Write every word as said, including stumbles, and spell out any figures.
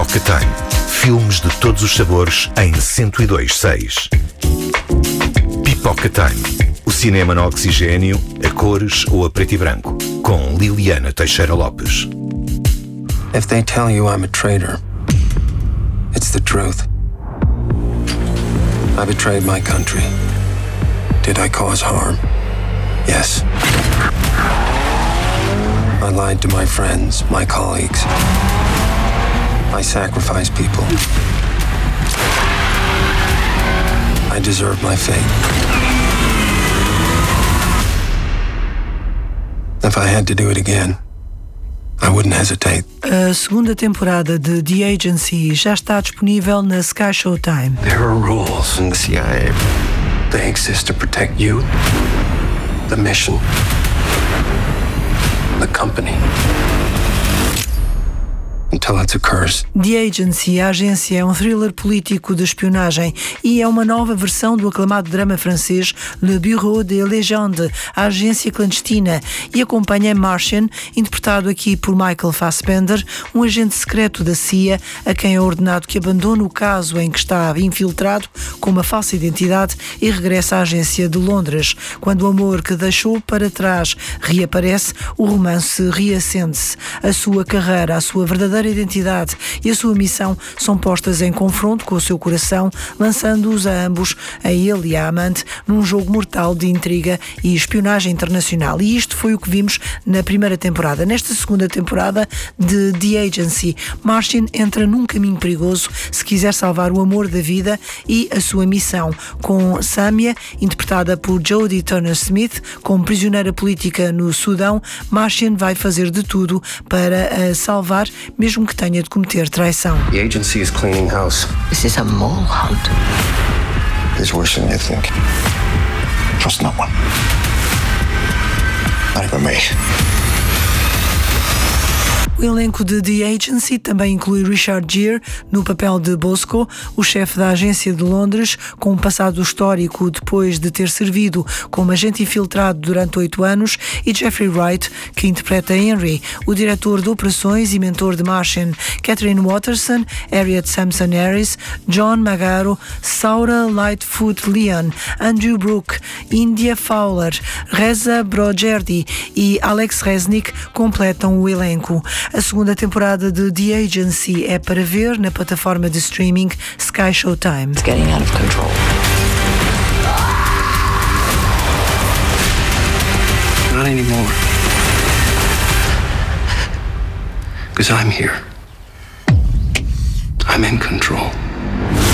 Pipoca Time. Filmes de todos os sabores em cento e dois seis. Pipoca Time. O cinema no oxigênio, a cores ou a preto e branco. Com Liliana Teixeira Lopes. If they tell you I'm a traitor, it's the truth. I betrayed my country. Did I cause harm? Yes. I lied to my friends, my colleagues. I sacrificed people. I deserve my fate. If I had to do it again, I wouldn't hesitate. A segunda temporada de The Agency já está disponível na Sky Showtime. There are rules in the C I A. They exist to protect you, the mission, the company. Until it occurs. The Agency, a agência, é um thriller político de espionagem e é uma nova versão do aclamado drama francês Le Bureau de Légende, a agência clandestina, e acompanha Martian, interpretado aqui por Michael Fassbender, um agente secreto da C I A a quem é ordenado que abandone o caso em que está infiltrado com uma falsa identidade e regressa à agência de Londres. Quando o amor que deixou para trás reaparece, o romance reacende-se. A sua carreira, a sua verdadeira identidade e a sua missão são postas em confronto com o seu coração, lançando-os a ambos, a ele e à amante, num jogo mortal de intriga e espionagem internacional. E isto foi o que vimos na primeira temporada. Nesta segunda temporada de The Agency, Martian entra num caminho perigoso se quiser salvar o amor da vida e a sua missão. Com Samia, interpretada por Jodie Turner-Smith, como prisioneira política no Sudão, Martian vai fazer de tudo para a salvar, mesmo que tenha de cometer traição. The agency is cleaning house. This is a mole hunt. It's worse than you think. Trust no one. Not even me. O elenco de The Agency também inclui Richard Gere no papel de Bosco, o chefe da agência de Londres, com um passado histórico depois de ter servido como agente infiltrado durante oito anos, e Jeffrey Wright, que interpreta Henry, o diretor de operações e mentor de Martian. Catherine Watterson, Harriet Sampson Harris, John Magaro, Saura Lightfoot Leon, Andrew Brooke, India Fowler, Reza Brogerdi e Alex Resnick completam o elenco. A segunda temporada de The Agency é para ver na plataforma de streaming Sky Showtime. It's getting out of control. Not anymore. Because I'm here. I'm in control.